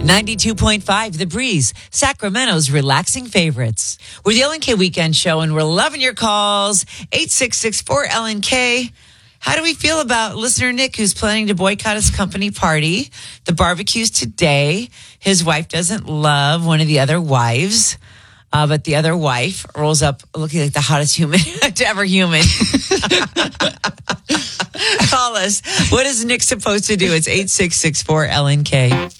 92.5 The Breeze, Sacramento's relaxing favorites. We're the LNK Weekend Show, and we're loving your calls. 866-4LNK. How do we feel about listener Nick, who's planning to boycott his company party? The barbecue's today. His wife doesn't love one of the other wives, but the other wife rolls up looking like the hottest human to ever human. Call us. What is Nick supposed to do? It's 866-4LNK.